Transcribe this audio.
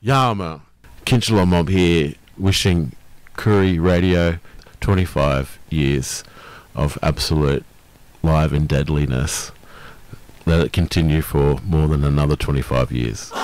Yama, Kinchala Mob here, wishing Koori Radio 25 years of absolute live and deadliness. Let it continue for more than another 25 years.